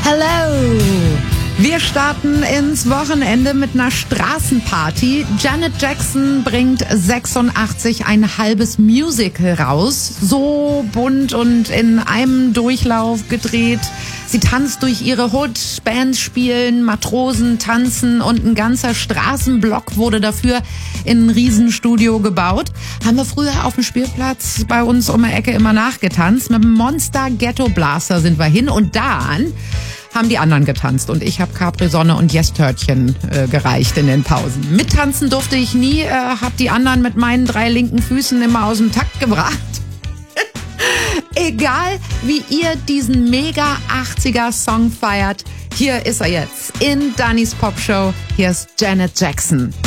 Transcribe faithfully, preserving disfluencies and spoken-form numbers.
Hello! Wir starten ins Wochenende mit einer Straßenparty. Janet Jackson bringt sechsundachtzig ein halbes Musical raus. So bunt und in einem Durchlauf gedreht. Sie tanzt durch ihre Hood, Bands spielen, Matrosen tanzen und ein ganzer Straßenblock wurde dafür in ein Riesenstudio gebaut. Haben wir früher auf dem Spielplatz bei uns um die Ecke immer nachgetanzt. Mit dem Monster Ghetto Blaster sind wir hin und dann haben die anderen getanzt und ich habe Capri-Sonne und Yes-Törtchen äh, gereicht in den Pausen. Mittanzen durfte ich nie, äh, habe die anderen mit meinen drei linken Füßen immer aus dem Takt gebracht. Egal, wie ihr diesen mega achtziger-Song feiert, hier ist er jetzt in Dannys Popshow. Hier ist Janet Jackson.